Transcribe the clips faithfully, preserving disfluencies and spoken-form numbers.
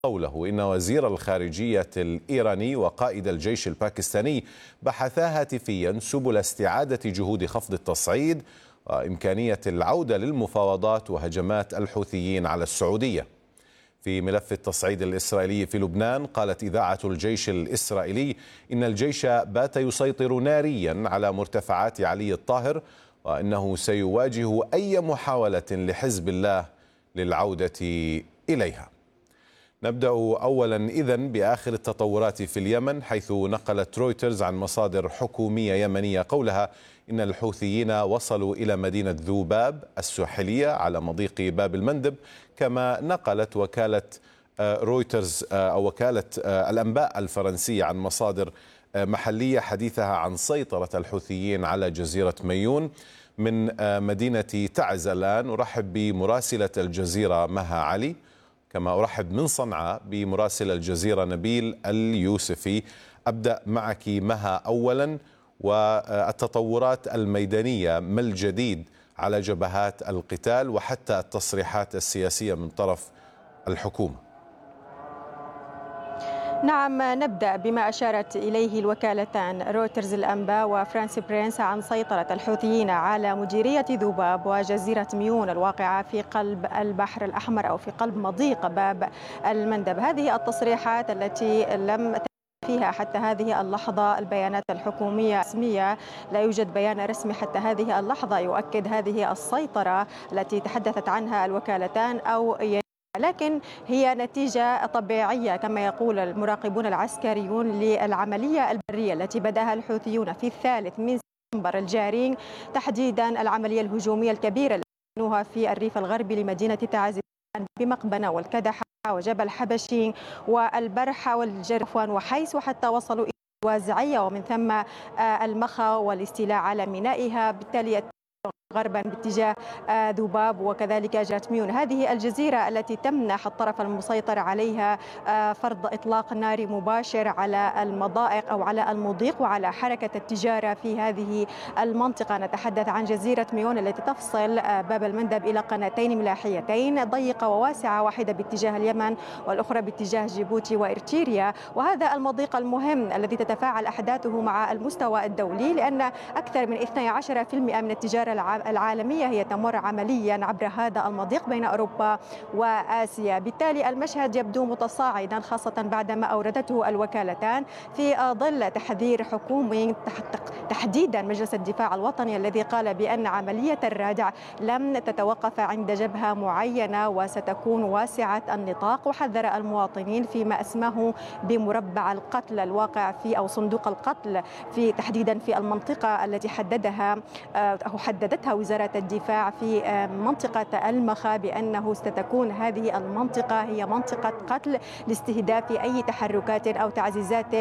قوله إن وزير الخارجية الإيراني وقائد الجيش الباكستاني بحثا هاتفيا سبل استعادة جهود خفض التصعيد وإمكانية العودة للمفاوضات وهجمات الحوثيين على السعودية. في ملف التصعيد الإسرائيلي في لبنان، قالت إذاعة الجيش الإسرائيلي إن الجيش بات يسيطر ناريا على مرتفعات علي الطاهر، وأنه سيواجه أي محاولة لحزب الله للعودة إليها. نبدأ أولا إذن بآخر التطورات في اليمن، حيث نقلت رويترز عن مصادر حكومية يمنية قولها إن الحوثيين وصلوا إلى مدينة ذوباب الساحلية على مضيق باب المندب. كما نقلت وكالة رويترز أو وكالة الأنباء الفرنسية عن مصادر محلية حديثها عن سيطرة الحوثيين على جزيرة ميون من مدينة تعز. الآن أرحب بمراسلة الجزيرة مها علي، كما أرحب من صنعاء بمراسل الجزيرة نبيل اليوسفي. أبدأ معك مها أولا، والتطورات الميدانية، ما الجديد على جبهات القتال وحتى التصريحات السياسية من طرف الحكومة؟ نعم، نبدأ بما أشارت إليه الوكالتان رويترز الأنباء وفرانس برينس عن سيطرة الحوثيين على مديرية ذوباب وجزيرة ميون الواقعة في قلب البحر الأحمر أو في قلب مضيق باب المندب. هذه التصريحات التي لم فيها حتى هذه اللحظة البيانات الحكومية رسمية، لا يوجد بيان رسمي حتى هذه اللحظة يؤكد هذه السيطرة التي تحدثت عنها الوكالتان، أو لكن هي نتيجة طبيعية كما يقول المراقبون العسكريون للعملية البرية التي بدأها الحوثيون في الثالث من سبتمبر الجاري، تحديدا العملية الهجومية الكبيرة التي كانوها في الريف الغربي لمدينة تعز بمقبنة والكدحة وجبل حبشي والبرحة والجرفوان وحيس، وحتى وصلوا إلى الوازعية ومن ثم المخا والاستيلاء على مينائها، بالتالي غربا باتجاه ذوباب وكذلك جزيرة ميون. هذه الجزيرة التي تمنح الطرف المسيطر عليها فرض إطلاق ناري مباشر على المضائق أو على المضيق وعلى حركة التجارة في هذه المنطقة. نتحدث عن جزيرة ميون التي تفصل باب المندب إلى قناتين ملاحيتين ضيقة وواسعة، واحدة باتجاه اليمن والأخرى باتجاه جيبوتي وإريتريا. وهذا المضيق المهم الذي تتفاعل أحداثه مع المستوى الدولي، لأن أكثر من اثني عشر بالمئة من التجارة العالمية هي تمر عمليا عبر هذا المضيق بين أوروبا وآسيا. بالتالي المشهد يبدو متصاعدا، خاصة بعدما أوردته الوكالتان في ظل تحذير حكومي تحديدا مجلس الدفاع الوطني الذي قال بأن عملية الردع لم تتوقف عند جبهة معينة وستكون واسعة النطاق، وحذر المواطنين فيما اسمه بمربع القتل الواقع في أو صندوق القتل في تحديدا في المنطقة التي حددها أو حددتها وزارة الدفاع في منطقة المخا، بأنه ستكون هذه المنطقة هي منطقة قتل لاستهداف أي تحركات أو تعزيزات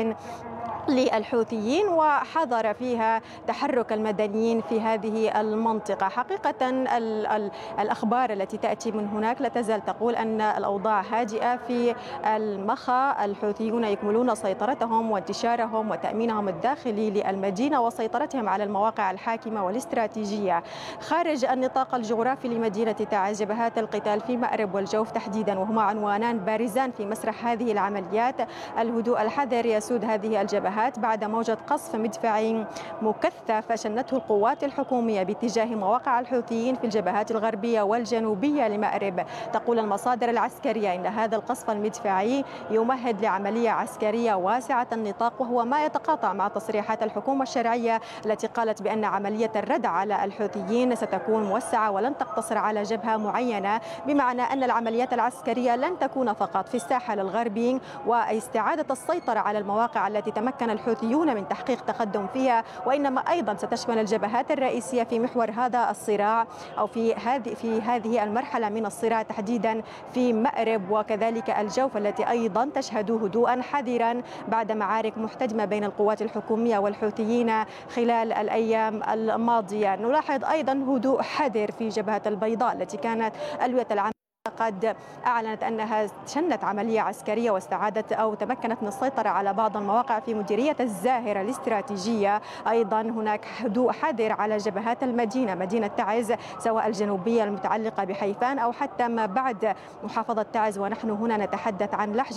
للحوثيين، وحظر فيها تحرك المدنيين في هذه المنطقة. حقيقة ال ال الأخبار التي تأتي من هناك لا تزال تقول أن الأوضاع هادئة في المخا، الحوثيون يكملون سيطرتهم وانتشارهم وتأمينهم الداخلي للمدينة وسيطرتهم على المواقع الحاكمة والاستراتيجية خارج النطاق الجغرافي لمدينة تعز. جبهات القتال في مأرب والجوف تحديدا، وهما عنوانان بارزان في مسرح هذه العمليات. الهدوء الحذر يسود هذه الجبهات بعد موجة قصف مدفعي مكثف شنته القوات الحكومية باتجاه مواقع الحوثيين في الجبهات الغربية والجنوبية لمأرب. تقول المصادر العسكرية إن هذا القصف المدفعي يمهد لعملية عسكرية واسعة النطاق، وهو ما يتقاطع مع تصريحات الحكومة الشرعية التي قالت بأن عملية الردع على الحوثيين ستكون موسعة ولن تقتصر على جبهة معينة، بمعنى أن العمليات العسكرية لن تكون فقط في الساحل الغربي واستعادة السيطرة على المواقع التي تمكن الحوثيون من تحقيق تقدم فيها، وإنما أيضا ستشمل الجبهات الرئيسية في محور هذا الصراع أو في هذه في هذه المرحلة من الصراع تحديدا في مأرب وكذلك الجوف، التي أيضا تشهد هدوءا حذرا بعد معارك محتدمة بين القوات الحكومية والحوثيين خلال الأيام الماضية. نلاحظ أيضا هدوء حذر في جبهة البيضاء التي كانت ألوية العمل قد أعلنت أنها شنت عملية عسكرية واستعادت أو تمكنت من السيطرة على بعض المواقع في مديرية الزاهرة الاستراتيجية. أيضا هناك هدوء حذر على جبهات المدينة، مدينة تعز سواء الجنوبية المتعلقة بحيفان أو حتى ما بعد محافظة تعز، ونحن هنا نتحدث عن لحج